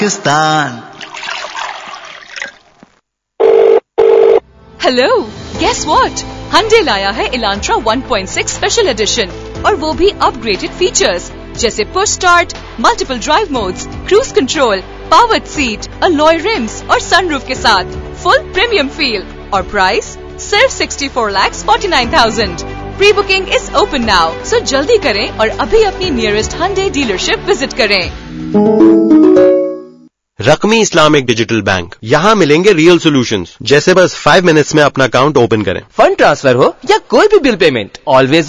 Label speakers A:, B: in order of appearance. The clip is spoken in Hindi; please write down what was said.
A: Pakistan.
B: Hello, guess what? Hyundai लाया है Elantra 1.6 स्पेशल एडिशन और वो भी अपग्रेडेड फीचर्स जैसे push start, multiple drive modes, cruise control, powered seat, alloy RIMS और सनरूफ के साथ फुल प्रीमियम फील और प्राइस सिर्फ 64,49,000। Pre booking is open now, सो जल्दी करें और अभी अपनी नियरेस्ट Hyundai डीलरशिप विजिट करें।
C: रकमी इस्लामिक डिजिटल बैंक, यहाँ मिलेंगे रियल सॉल्यूशंस, जैसे बस 5 मिनट्स में अपना अकाउंट ओपन करें।
D: फंड ट्रांसफर हो या कोई भी बिल पेमेंट, ऑलवेज